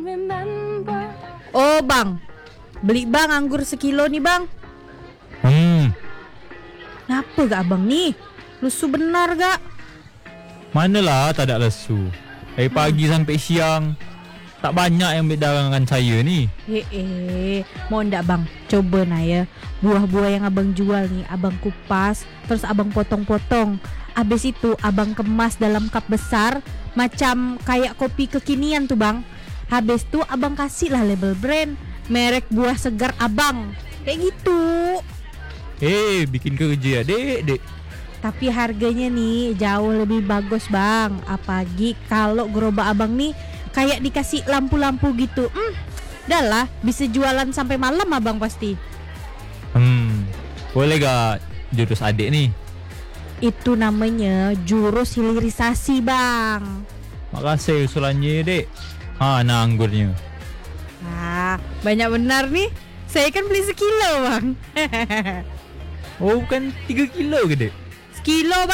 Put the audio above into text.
Oh bang, beli bang anggur sekilo nih bang. Kenapa gak abang nih? Lusu benar gak? Manalah tak ada lesu. Dari pagi sampai siang tak banyak yang ambil dagangan saya ni. Mau ndak bang? Coba nah ya, buah-buah yang abang jual nih abang kupas, terus abang potong-potong. Abis itu abang kemas dalam cup besar, macam kayak kopi kekinian tuh bang. Habis itu abang kasih lah label brand, merek buah segar abang, kayak gitu. Bikin kerja dek. Tapi harganya nih jauh lebih bagus bang. Apalagi kalau gerobak abang nih kayak dikasih lampu-lampu gitu. Dah lah, bisa jualan sampai malam abang pasti. Boleh gak jurus adik nih? Itu namanya jurus hilirisasi bang. Makasih usulannya dek. Nah anggurnya. Banyak benar nih. Saya kan beli sekilo bang. Oh bukan 3 kilo ke dek? Sekilo bang.